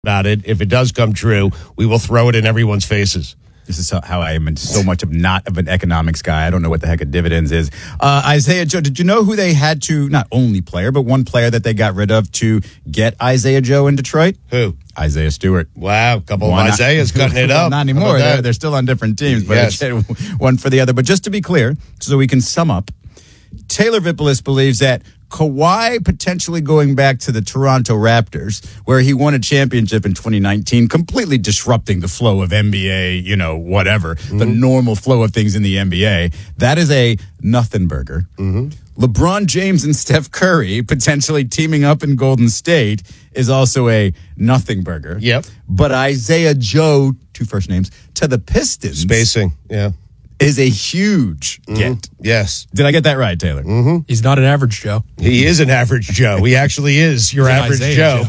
about it. If it does come true, we will throw it in everyone's faces. This is how I am so much of not of an economics guy. I don't know what the heck a dividends is. Isaiah Joe, did you know who they had to, not only player, but one player that they got rid of to get Isaiah Joe in Detroit? Who? Isaiah Stewart. Wow, a couple of Isaiahs cutting it up. Not anymore. They're still on different teams, but yes. One for the other. But just to be clear, so we can sum up, Taylor Vipolis believes that Kawhi potentially going back to the Toronto Raptors, where he won a championship in 2019, completely disrupting the flow of NBA, whatever, the normal flow of things in the NBA. That is a nothing burger. LeBron James and Steph Curry potentially teaming up in Golden State is also a nothing burger. Yep. But Isaiah Joe, two first names, to the Pistons. Spacing, yeah. Is a huge get. Yes. Did I get that right, Taylor? He's not an average Joe. He is an average Joe. He actually is your average Joe.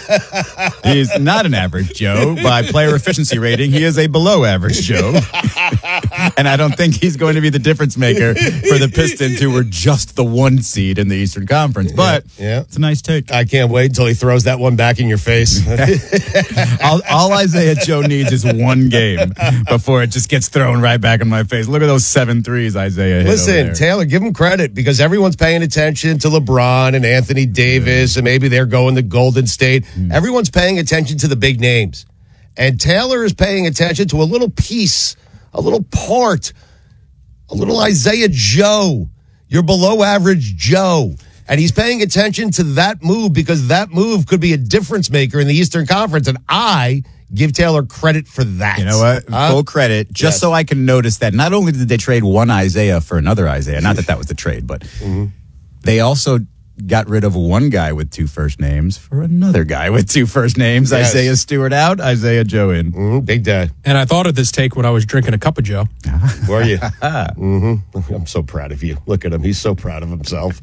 He is not an average Joe by player efficiency rating. He is a below average Joe. And I don't think he's going to be the difference maker for the Pistons, who were just the 1 seed in the Eastern Conference. But it's a nice take. I can't wait until he throws that one back in your face. all Isaiah Joe needs is one game before it just gets thrown right back in my face. Look at those 7 threes Isaiah hit. Listen, Taylor, give him credit because everyone's paying attention to LeBron and Anthony Davis, and maybe they're going to Golden State. Everyone's paying attention to the big names. And Taylor is paying attention to a little piece, a little part, a little Isaiah Joe, your below average Joe. And he's paying attention to that move because that move could be a difference maker in the Eastern Conference. And I give Taylor credit for that. You know what? Full credit. Just so I can notice that not only did they trade one Isaiah for another Isaiah, not that that was the trade, but they also got rid of one guy with 2 first names for another guy with 2 first names. Yes. Isaiah Stewart out, Isaiah Joe in. Big day. And I thought of this take when I was drinking a cup of Joe. Were you? I'm so proud of you. Look at him. He's so proud of himself.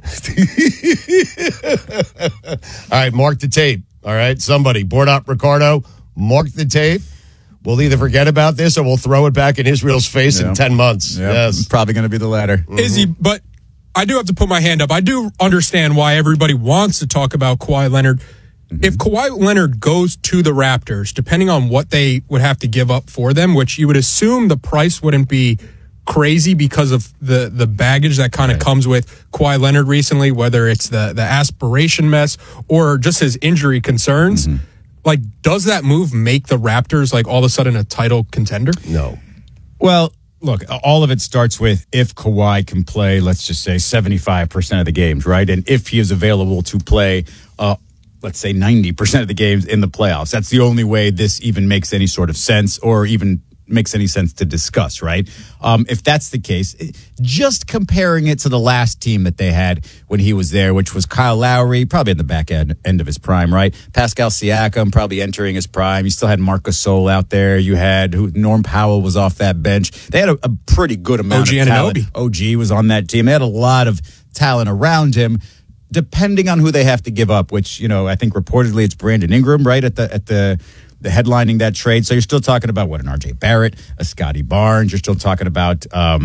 All right, mark the tape. All right, somebody, board up Ricardo. Mark the tape. We'll either forget about this or we'll throw it back in Israel's face in 10 months. Yep. Yes. Probably going to be the latter. Izzy, but I do have to put my hand up. I do understand why everybody wants to talk about Kawhi Leonard. If Kawhi Leonard goes to the Raptors, depending on what they would have to give up for them, which you would assume the price wouldn't be crazy because of the baggage that kind of comes with Kawhi Leonard recently, whether it's the aspiration mess or just his injury concerns. Like, does that move make the Raptors, like, all of a sudden a title contender? No. Well, look, all of it starts with if Kawhi can play, let's just say 75% of the games, right? And if he is available to play, let's say 90% of the games in the playoffs. That's the only way this even makes any sort of sense or even makes any sense to discuss, right? If that's the case, just comparing it to the last team that they had when he was there, which was Kyle Lowry, probably in the back end of his prime, right? Pascal Siakam probably entering his prime. You still had Marc Gasol out there. You had Norm Powell was off that bench. They had a pretty good amount of talent. OG was on that team. They had a lot of talent around him. Depending on who they have to give up, which, I think reportedly it's Brandon Ingram, right, at the headlining that trade. So you're still talking about an RJ Barrett, a Scotty Barnes. You're still talking about,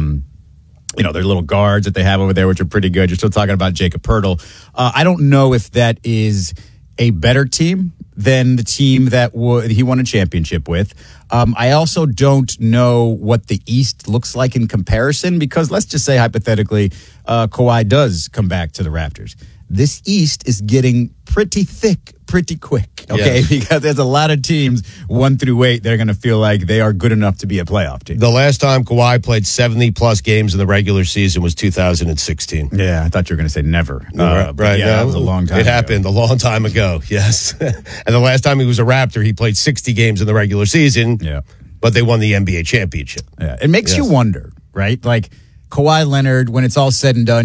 their little guards that they have over there, which are pretty good. You're still talking about Jakob Poeltl. I don't know if that is a better team than the team that he won a championship with. I also don't know what the East looks like in comparison because let's just say hypothetically Kawhi does come back to the Raptors. This East is getting pretty thick pretty quick, okay? Yes. Because there's a lot of teams 1 through 8 that are going to feel like they are good enough to be a playoff team. The last time Kawhi played 70-plus games in the regular season was 2016. Yeah, I thought you were going to say never. Right. Yeah, that was a long time ago. It happened a long time ago, yes. And the last time he was a Raptor, he played 60 games in the regular season, but they won the NBA championship. Yeah, it makes you wonder, right? Like, Kawhi Leonard, when it's all said and done,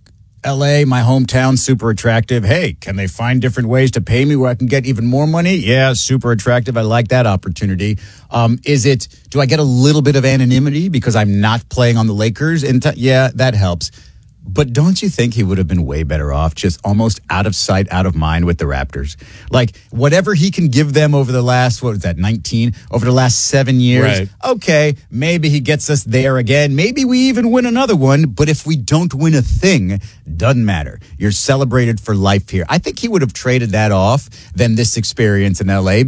LA, my hometown, super attractive. Hey, can they find different ways to pay me where I can get even more money? Yeah, super attractive. I like that opportunity. Do I get a little bit of anonymity because I'm not playing on the Lakers? Yeah, that helps. But don't you think he would have been way better off just almost out of sight, out of mind with the Raptors? Like, whatever he can give them over the last, what was that, 19? Over the last 7 years. Right. Okay, maybe he gets us there again. Maybe we even win another one. But if we don't win a thing, doesn't matter. You're celebrated for life here. I think he would have traded that off than this experience in L.A.